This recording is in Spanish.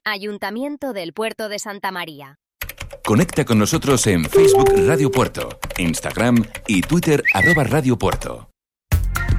Ayuntamiento del Puerto de Santa María. Conecta con nosotros en Facebook Radio Puerto, Instagram y Twitter @Radio Puerto.